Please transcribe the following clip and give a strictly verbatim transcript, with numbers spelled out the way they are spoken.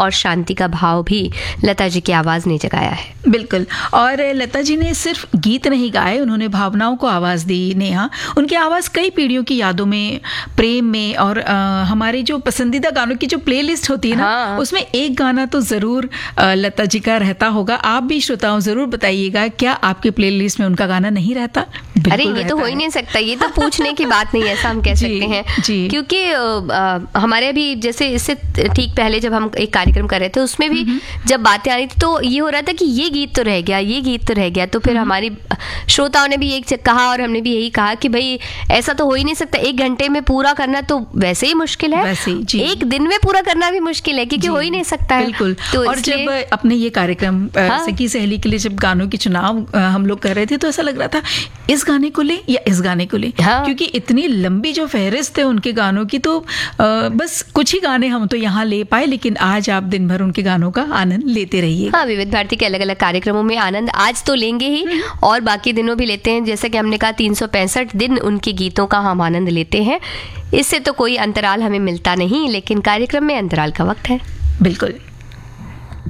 और शांति का भाव भी लता जी की आवाज़ ने जगाया है। बिल्कुल, और लता जी ने सिर्फ गीत नहीं गाए, उन्होंने भावनाओं को आवाज़ दी। नेहा, उनकी आवाज़ कई पीढ़ियों की यादों में, प्रेम में, और आ, हमारे जो पसंदीदा गानों की जो प्लेलिस्ट होती है ना, हाँ। उसमें एक गाना तो ज़रूर लता जी का रहता होगा। आप भी श्रोताओं ज़रूर बताइएगा, क्या आपके प्लेलिस्ट में उनका गाना नहीं रहता? अरे ये तो हो ही नहीं सकता, ये तो पूछने की बात नहीं है, ऐसा हम कह सकते हैं, क्योंकि हमारे अभी जैसे इससे ठीक पहले जब हम एक कार्यक्रम कर रहे थे उसमें भी जब बातें आ रही थी तो ये हो रहा था कि ये गीत तो रह गया, ये गीत तो रह गया। तो फिर हमारी श्रोताओं ने भी एक कहा और हमने भी यही कहा कि भाई ऐसा तो हो ही नहीं सकता, एक घंटे में पूरा करना तो वैसे ही मुश्किल है, एक दिन में पूरा करना भी मुश्किल है, क्योंकि हो ही नहीं सकता है। बिल्कुल। तो और जब अपने ये कार्यक्रम हाँ? सखी सहेली के लिए जब गानों की चुनाव हम लोग कर रहे थे तो ऐसा लग रहा था इस गाने को ले या इस गाने को ले, हाँ? क्योंकि इतनी लंबी जो फहरिस्त है उनके गानों की, तो आ, बस कुछ ही गाने हम तो यहाँ ले पाए, लेकिन आज आप दिन भर उनके गानों का आनंद लेते रहिए। हाँ, विविध भारती के अलग अलग कार्यक्रमों में आनंद आज तो लेंगे ही और बाकी दिनों भी लेते हैं। जैसे कि हमने कहा तीन सौ पैंसठ दिन उनके गीतों का हम आनंद लेते हैं, इससे तो कोई अंतराल हमें मिलता नहीं, लेकिन कार्यक्रम में अंतराल का वक्त है। बिल्कुल।